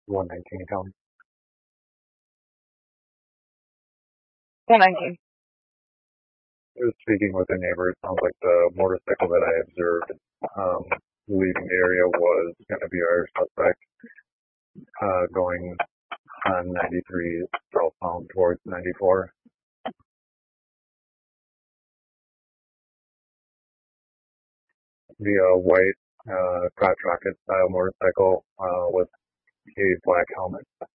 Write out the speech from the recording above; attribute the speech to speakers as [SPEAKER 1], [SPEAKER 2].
[SPEAKER 1] 119 County.
[SPEAKER 2] 119.
[SPEAKER 1] I was speaking with a neighbor. It sounds like the motorcycle that I observed leaving the area was going to be our suspect going on 93 southbound towards 94. The white crotch rocket style motorcycle with a black helmet.